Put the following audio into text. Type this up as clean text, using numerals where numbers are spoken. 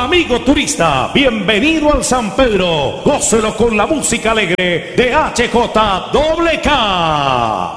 Amigo turista, bienvenido al San Pedro. Gócelo con la música alegre de HJWK.